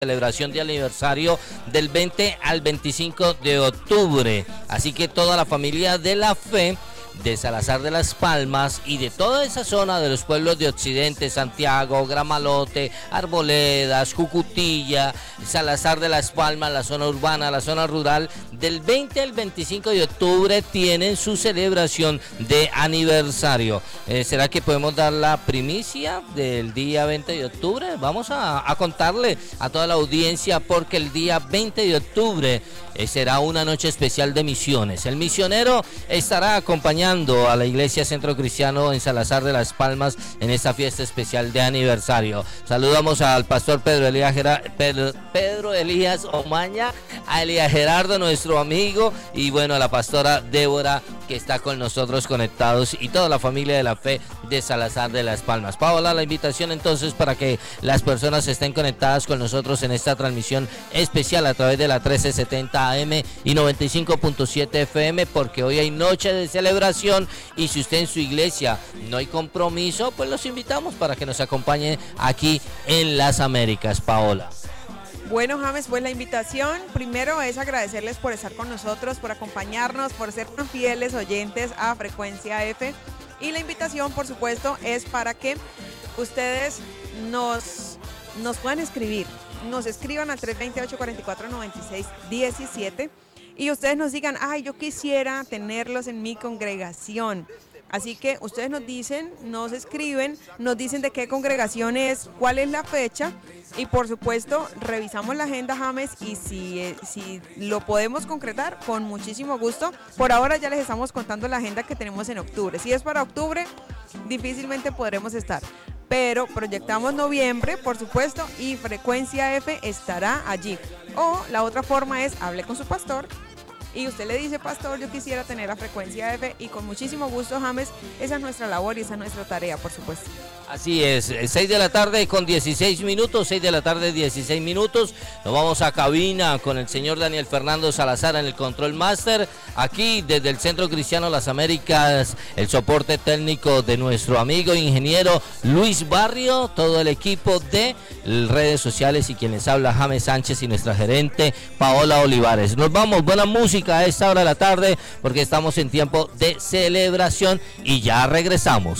celebración de aniversario del 20 al 25 de octubre. Así que toda la familia de la fe de Salazar de las Palmas y de toda esa zona de los pueblos de Occidente, Santiago, Gramalote, Arboledas, Jucutilla, Salazar de las Palmas, la zona urbana, la zona rural, del 20 al 25 de octubre tienen su celebración de aniversario. ¿Será que podemos dar la primicia del día 20 de octubre? Vamos a contarle a toda la audiencia porque el día 20 de octubre será una noche especial de misiones. El misionero estará acompañando a la Iglesia Centro Cristiano en Salazar de las Palmas en esta fiesta especial de aniversario. Saludamos al pastor Pedro Elías Omaña, a Elías Gerardo, nuestro amigo, y bueno, a la pastora Débora, que está con nosotros conectados, y toda la familia de la fe de Salazar de las Palmas. Paola, la invitación entonces para que las personas estén conectadas con nosotros en esta transmisión especial a través de la 1370 AM y 95.7 FM, porque hoy hay noche de celebración, y si usted en su iglesia no hay compromiso, pues los invitamos para que nos acompañen aquí en las Américas. Paola. Bueno, James, pues la invitación primero es agradecerles por estar con nosotros, por acompañarnos, por ser tan fieles oyentes a Frecuencia F. Y la invitación, por supuesto, es para que ustedes nos puedan escribir. Nos escriban al 328-44-96-17 y ustedes nos digan, ay, yo quisiera tenerlos en mi congregación. Así que ustedes nos dicen, nos escriben, nos dicen de qué congregación es, cuál es la fecha, y por supuesto revisamos la agenda, James, y si lo podemos concretar, con muchísimo gusto. Por ahora ya les estamos contando la agenda que tenemos en octubre. Si es para octubre, difícilmente podremos estar, pero proyectamos noviembre, por supuesto, y Frecuencia F estará allí. O la otra forma es, hable con su pastor, y usted le dice, pastor, yo quisiera tener a Frecuencia F, y con muchísimo gusto, James, esa es nuestra labor y esa es nuestra tarea, por supuesto. Así es, 6 de la tarde con 16 minutos, 6 de la tarde 16 minutos, nos vamos a cabina con el señor Daniel Fernando Salazar en el Control Master, aquí desde el Centro Cristiano Las Américas, el soporte técnico de nuestro amigo ingeniero Luis Barrio, todo el equipo de redes sociales y quien les habla, James Sánchez, y nuestra gerente Paola Olivares. Nos vamos, buena música a esta hora de la tarde porque estamos en tiempo de celebración y ya regresamos.